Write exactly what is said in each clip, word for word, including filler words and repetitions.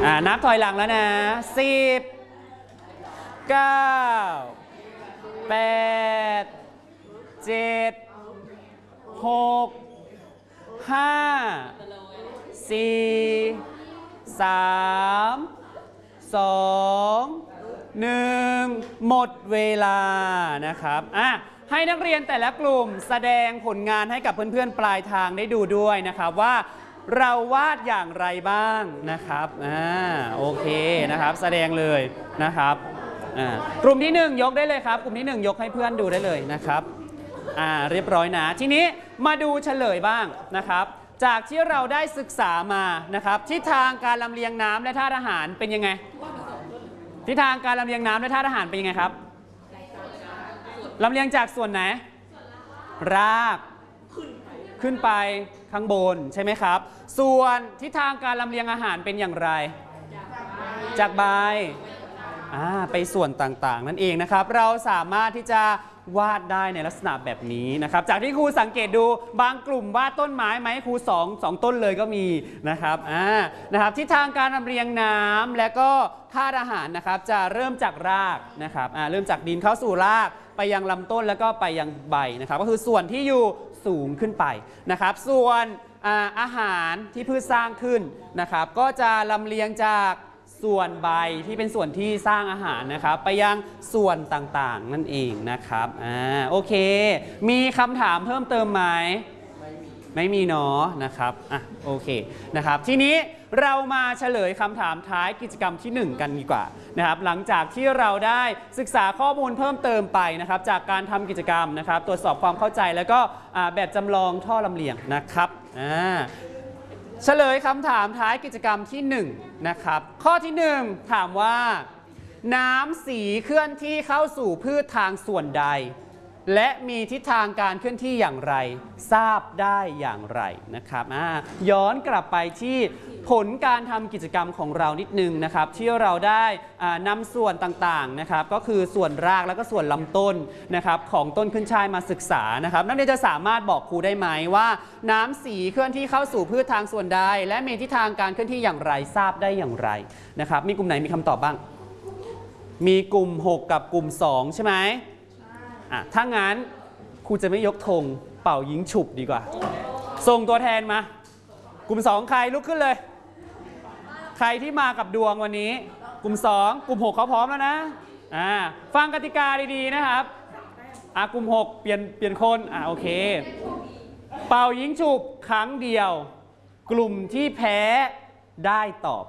อ่านับถอยหลังแล้วนะสิบเก้าแปดเจ็ดหกห้าสี่สามสองหนึ่งหมดเวลานะครับอ่ะให้นักเรียนแต่ละกลุ่มแสดงผลงานให้กับเพื่อนๆปลายทางได้ดูด้วยนะครับว่าเราวาดอย่างไรบ้างนะครับอ่าโอเคนะครับแสดงเลยนะครับอ่ากลุ่มที่หนึ่งยกได้เลยครับกลุ่มที่หนึ่งยกให้เพื่อนดูได้เลยนะครับอ่าเรียบร้อยนะทีนี้มาดูเฉลยบ้างนะครับจากที่เราได้ศึกษามานะครับทิศทางการลำเลียงน้ำและธาตุอาหารเป็นยังไงทิศทางการลำเลียงน้ำและธาตุอาหารเป็นยังไงครับลำเลียงจากส่วนไหนรากขึ้นไปข้างบนใช่ไหมครับส่วนทิศทางการลำเลียงอาหารเป็นอย่างไรจากใบไปส่วนต่างๆนั่นเองนะครับเราสามารถที่จะวาดได้ในลักษณะแบบนี้นะครับจากที่ครูสังเกตดูบางกลุ่มวาดต้นไม้ไหมครูสองสองต้นเลยก็มีนะครับอ่านะครับทิศทางการลำเลียงน้ำและก็ธาตุอาหารนะครับจะเริ่มจากรากนะครับอ่าเริ่มจากดินเข้าสู่รากไปยังลำต้นแล้วก็ไปยังใบนะครับก็คือส่วนที่อยู่สูงขึ้นไปนะครับส่วนอาอาหารที่พืชสร้างขึ้นนะครับก็จะลำเลียงจากส่วนใบที่เป็นส่วนที่สร้างอาหารนะครับไปยังส่วนต่างๆนั่นเองนะครับอ่าโอเคมีคำถามเพิ่มเติมไหมไม่มีไม่มีเนาะนะครับอ่ะโอเคนะครับทีนี้เรามาเฉลยคำถามท้ายกิจกรรมที่หนึ่งกันดีกว่านะครับหลังจากที่เราได้ศึกษาข้อมูลเพิ่มเติมไปนะครับจากการทำกิจกรรมนะครับตรวจสอบความเข้าใจแล้วก็แบบจำลองท่อลำเลียงนะครับอ่าเฉลยคำถามท้ายกิจกรรมที่หนึ่งนะครับข้อที่หนึ่งถามว่าน้ำสีเคลื่อนที่เข้าสู่พืชทางส่วนใดและมีทิศทางการเคลื่อนที่อย่างไรทราบได้อย่างไรนะครับย้อนกลับไปที่ผลการทำกิจกรรมของเรานิดนึงนะครับที่เราได้นำส่วนต่างๆนะครับก็คือส่วนรากแล้วก็ส่วนลำต้นนะครับของต้นขึ้นช่ายมาศึกษานะครับนักเรียนจะสามารถบอกครูได้ไหมว่าน้ำสีเคลื่อนที่เข้าสู่พืชทางส่วนใดและมีทิศทางการเคลื่อนที่อย่างไรทราบได้อย่างไรนะครับมีกลุ่มไหนมีคำตอบบ้างมีกลุ่มหกกับกลุ่มสองใช่ไหมอ่ะถ้างั้นครูจะไม่ยกธงเป่ายิงฉุบดีกว่าส่งตัวแทนมากลุ่มสองใครลุกขึ้นเลยใครที่มากับดวงวันนี้กลุ่มสองกลุ่มหกเขาพร้อมแล้วนะอ่าฟังกติกาดีๆนะครับอ่ะกลุ่มหกเปลี่ยนเปลี่ยนคนอ่ะโอเคเป่ายิงฉุบครั้งเดียวกลุ่มที่แพ้ได้ตอบ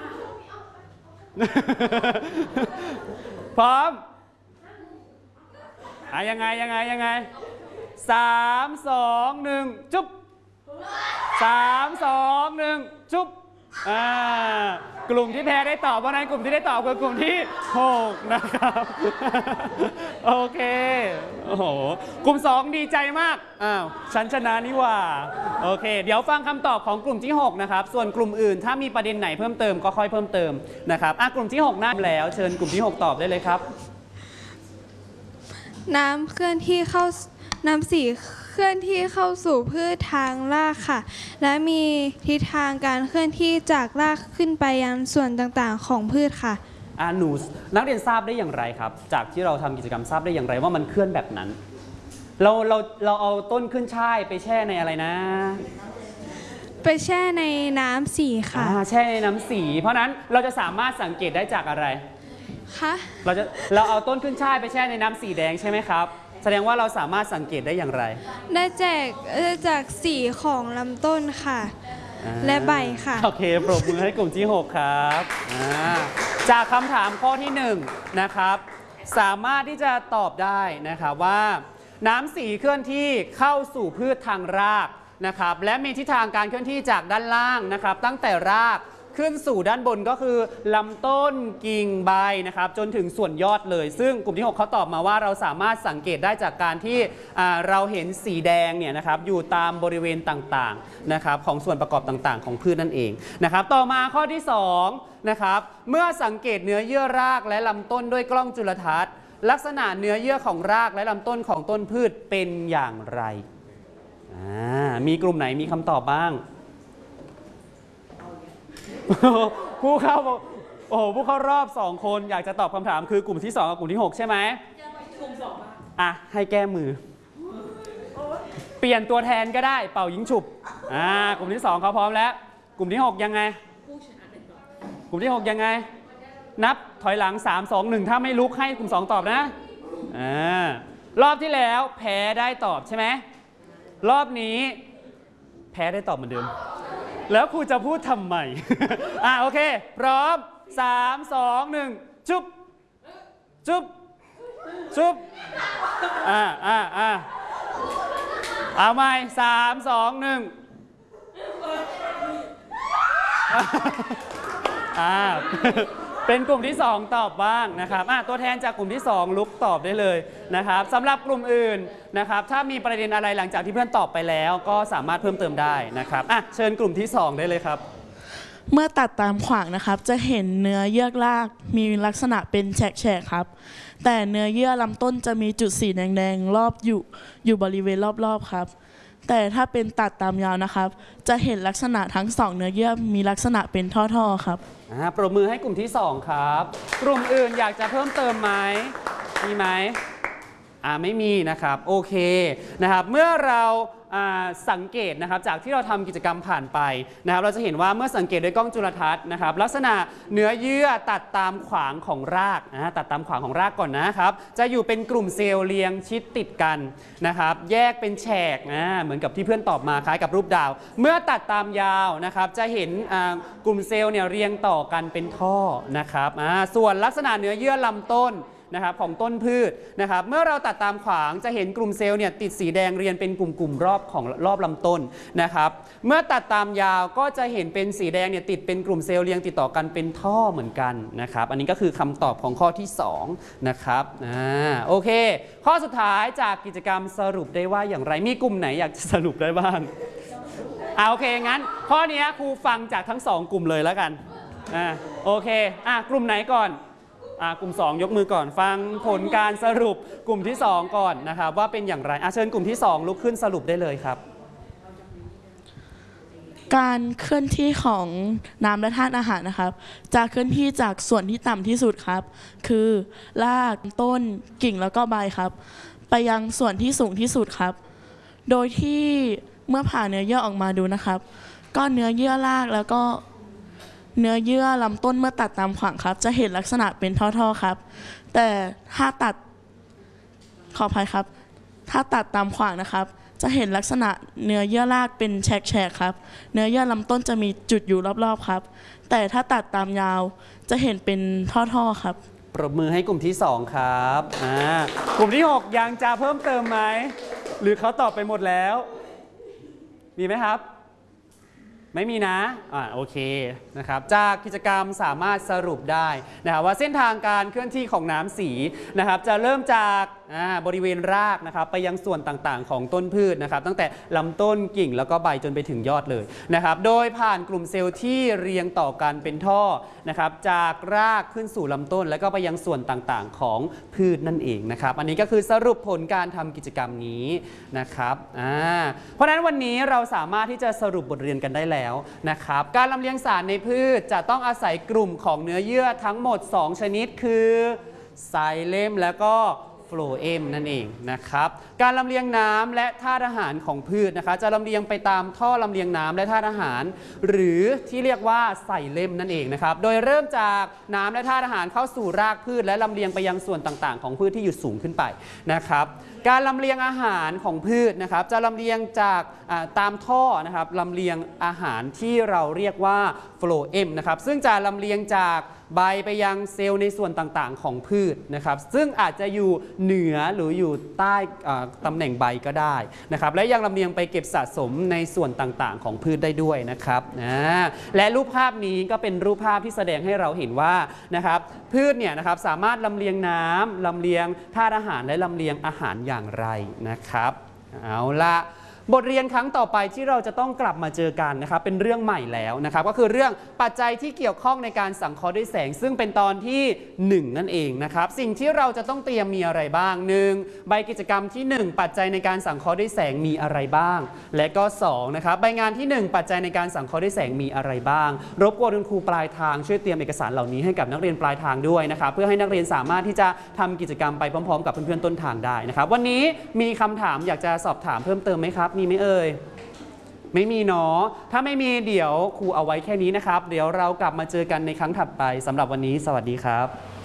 พร้อมอ่ะยังไงยังไงยังไงสามสองหนึ่งจุ๊บสามสองหนึ่งจุ๊บอ่ากลุ่มที่แพ้ได้ตอบเพราะนั้นกลุ่มที่ได้ตอบคือกลุ่มที่หกนะครับโอเคโอ้โหกลุ่มสองดีใจมากอ้าวฉันชนะนี่ว่าโอเคเดี๋ยวฟังคำตอบของกลุ่มที่หกนะครับส่วนกลุ่มอื่นถ้ามีประเด็นไหนเพิ่มเติมก็ค่อยเพิ่มเติมนะครับอ่ะกลุ่มที่หกนั่นแล้วเชิญกลุ่มที่หกตอบได้เลยครับน้ำเคลื่อนที่เข้าน้ำสีเคลื่อนที่เข้าสู่พืชทางรากค่ะและมีทิศทางการเคลื่อนที่จากรากขึ้นไปยังส่วนต่างๆของพืชค่ะอ่าหนูนักเรียนทราบได้อย่างไรครับจากที่เราทำกิจกรรมทราบได้อย่างไรว่ามันเคลื่อนแบบนั้นเราเราเราเอาต้นขึ้นช่ายไปแช่ในอะไรนะไปแช่ในน้ำสีค่ะแช่ในน้ำสีเพราะนั้นเราจะสามารถสังเกตได้จากอะไรคะเราจะเราเอาต้นขึ้นช่ายไปแช่ในน้ำสีแดงใช่ไหมครับแสดงว่าเราสามารถสังเกตได้อย่างไรได้จากจากสีของลำต้นค่ะและใบค่ะโอเคปรบมือให้กลุ่มที่หกครับจากคำถามข้อที่หนึ่งนะครับสามารถที่จะตอบได้นะครับว่าน้ำสีเคลื่อนที่เข้าสู่พืชทางรากนะครับและมีทิศทางการเคลื่อนที่จากด้านล่างนะครับตั้งแต่รากขึ้นสู่ด้านบนก็คือลำต้นกิ่งใบนะครับจนถึงส่วนยอดเลยซึ่งกลุ่มที่หกเขาตอบมาว่าเราสามารถสังเกตได้จากการที่เราเห็นสีแดงเนี่ยนะครับอยู่ตามบริเวณต่างๆนะครับของส่วนประกอบต่างๆของพืชนั่นเองนะครับต่อมาข้อที่สองนะครับเมื่อสังเกตเนื้อเยื่อรากและลำต้นด้วยกล้องจุลทรรศน์ลักษณะเนื้อเยื่อของรากและลำต้นของต้นพืชเป็นอย่างไรมีกลุ่มไหนมีคำตอบบ้างผู้เข้าโอ้โหผู้เข้ารอบสองคนอยากจะตอบคำถามคือกลุ่มที่สองกับกลุ่มที่หกใช่ไหมกลุ่มสองอ่ะให้แก้มือเปลี่ยนตัวแทนก็ได้เป่ายิงฉุบอ่ากลุ่มที่สองเขาพร้อมแล้วกลุ่มที่หกยังไงกลุ่มที่หกยังไงนับถอยหลังสาม สอง หนึ่งถ้าไม่ลุกให้กลุ่มสองตอบนะอ่ารอบที่แล้วแพ้ได้ตอบใช่ไหมรอบนี้แพ้ได้ตอบเหมือนเดิมแล้วครูจะพูดทำไม อ่ะโอเคพร้อมสาม สอง หนึ่งจุ๊บจุ๊บจุ๊บอ่าอ่าอ่าเอาใหม่สาม สอง หนึ่งอ่าเป็นกลุ่มที่สองตอบบ้างนะครับอ่ะตัวแทนจากกลุ่มที่สองลุกตอบได้เลยนะครับสำหรับกลุ่มอื่นนะครับถ้ามีประเด็นอะไรหลังจากที่เพื่อนตอบไปแล้วก็สามารถเพิ่มเติมได้นะครับอ่ะเชิญกลุ่มที่สองได้เลยครับเมื่อตัดตามขวางนะครับจะเห็นเนื้อเยื่อรากมีลักษณะเป็นแฉกๆครับแต่เนื้อเยื่อลำต้นจะมีจุดสีแดงๆรอบอยู่อยู่บริเวณรอบๆครับแต่ถ้าเป็นตัดตามยาวนะครับจะเห็นลักษณะทั้งสองเนื้อเยื่อมีลักษณะเป็นท่อๆครับอ่าปรบมือให้กลุ่มที่สองครับกลุ่มอื่นอยากจะเพิ่มเติมไหมมีไหมอ่าไม่มีนะครับโอเคนะครับเมื่อเราสังเกตนะครับจากที่เราทำกิจกรรมผ่านไปนะครับเราจะเห็นว่าเมื่อสังเกตด้วยกล้องจุลทรรศน์นะครับลักษณะเนื้อเยื่อตัดตามขวางของรากนะตัดตามขวางของรากก่อนนะครับจะอยู่เป็นกลุ่มเซลล์เรียงชิดติดกันนะครับแยกเป็นแฉกนะเหมือนกับที่เพื่อนตอบมาคล้ายกับรูปดาวเมื่อตัดตามยาวนะครับจะเห็นกลุ่มเซลล์เนี่ยเรียงต่อกันเป็นท่อนะครับส่วนลักษณะเนื้อเยื่อลำต้นนะครับของต้นพืชนะครับเมื่อเราตัดตามขวางจะเห็นกลุ่มเซลล์เนี่ยติดสีแดงเรียงเป็นกลุ่มๆรอบของรอบลำต้นนะครับเมื่อตัดตามยาวก็จะเห็นเป็นสีแดงเนี่ยติดเป็นกลุ่มเซลล์เรียงติดต่อกันเป็นท่อเหมือนกันนะครับอันนี้ก็คือคำตอบของข้อที่สองนะครับอ่าโอเคข้อสุดท้ายจากกิจกรรมสรุปได้ว่าอย่างไรมีกลุ่มไหนอยากจะสรุปได้บ้างอ่าโอเคงั้นข้อนี้ครูฟังจากทั้งสองกลุ่มเลยแล้วกันอ่าโอเคอ่ากลุ่มไหนก่อนกลุ่มสองยกมือก่อนฟังผลการสรุปกลุ่มที่สองก่อนนะครับว่าเป็นอย่างไรเชิญกลุ่มที่สองลุกขึ้นสรุปได้เลยครับการเคลื่อนที่ของน้ำและธาตุอาหารนะครับจะเคลื่อนที่จากส่วนที่ต่ำที่สุดครับคือรากต้นกิ่งแล้วก็ใบครับไปยังส่วนที่สูงที่สุดครับโดยที่เมื่อผ่าเนื้อเยื่อออกมาดูนะครับก็เนื้อเยื่อรากแล้วก็เนื้อเยื่อลำต้นเมื่อตัดตามขวางครับจะเห็นลักษณะเป็นท่อๆครับแต่ถ้าตัดขออภัยครับถ้าตัดตามขวางนะครับจะเห็นลักษณะเนื้อเยื่อรากเป็นแฉกๆครับเนื้อเยื่อลำต้นจะมีจุดอยู่รอบๆครับแต่ถ้าตัดตามยาวจะเห็นเป็นท่อๆครับปรบมือให้กลุ่มที่สองครับอ่ากลุ่มที่หกยังจะเพิ่มเติมไหมหรือเขาตอบไปหมดแล้วมีไหมครับไม่มีนะอ่าโอเคนะครับจากกิจกรรมสามารถสรุปได้นะครับว่าเส้นทางการเคลื่อนที่ของน้ำสีนะครับจะเริ่มจากบริเวณรากนะครับไปยังส่วนต่างๆของต้นพืชนะครับตั้งแต่ลำต้นกิ่งแล้วก็ใบจนไปถึงยอดเลยนะครับโดยผ่านกลุ่มเซลล์ที่เรียงต่อกันเป็นท่อนะครับจากรากขึ้นสู่ลำต้นแล้วก็ไปยังส่วนต่างๆของพืชนั่นเองนะครับอันนี้ก็คือสรุปผลการทำกิจกรรมนี้นะครับอ่าเพราะฉะนั้นวันนี้เราสามารถที่จะสรุปบทเรียนกันได้แล้วนะครับการลำเลียงสารในพืชจะต้องอาศัยกลุ่มของเนื้อเยื่อทั้งหมดสองชนิดคือไซเลมแล้วก็โฟลเอมนั่นเองนะครับการลำเลียงน้ำและธาตุอาหารของพืชนะคะจะลำเลียงไปตามท่อลำเลียงน้ำและธาตุอาหารหรือที่เรียกว่าไซเลมนั่นเองนะครับโดยเริ่มจากน้ำและธาตุอาหารเข้าสู่รากพืชและลำเลียงไปยังส่วนต่างๆของพืชที่อยู่สูงขึ้นไปนะครับการลำเลียงอาหารของพืชนะครับจะลำเลียงจากตามท่อนะครับลำเลียงอาหารที่เราเรียกว่าโฟลเอมนะครับซึ่งจะลำเลียงจากใบไปยังเซลล์ในส่วนต่างๆของพืชนะครับซึ่งอาจจะอยู่เหนือหรืออยู่ใต้ตำแหน่งใบก็ได้นะครับและยังลำเลียงไปเก็บสะสมในส่วนต่างๆของพืชได้ด้วยนะครับนะและรูปภาพนี้ก็เป็นรูปภาพที่แสดงให้เราเห็นว่านะครับพืชเนี่ยนะครับสามารถลำเลียงน้ำลำเลียงธาตุอาหารและลำเลียงอาหารอย่างไรนะครับเอาละบทเรียนครั้งต่อไปที่เราจะต้องกลับมาเจอกันนะครับเป็นเรื่องใหม่แล้วนะครับก็คือเรื่องปัจจัยที่เกี่ยวข้องในการสังเคราะห์ด้วยแสงซึ่งเป็นตอนที่หนึ่งนั่นเองนะครับสิ่งที่เราจะต้องเตรียมมีอะไรบ้างหนึ่งใบกิจกรรมที่หนึ่งปัจจัยในการสังเคราะห์ด้วยแสงมีอะไรบ้างและก็สองนะครับใบงานที่หนึ่งปัจจัยในการสังเคราะห์ด้วยแสงมีอะไรบ้างรบกวนคุณครูปลายทางช่วยเตรียมเอกสารเหล่านี้ให้กับนักเรียนปลายทางด้วยนะครับเพื่อให้นักเรียนสามารถที่จะทำกิจกรรมไปพร้อมๆกับเพื่อนๆต้นทางได้นะครับวันนี้มีคำถามอยากจะสอบถามเพิ่มเติมไหมครับมีไหมเอ่ยไม่มีเนาะถ้าไม่มีเดี๋ยวครูเอาไว้แค่นี้นะครับเดี๋ยวเรากลับมาเจอกันในครั้งถัดไปสำหรับวันนี้สวัสดีครับ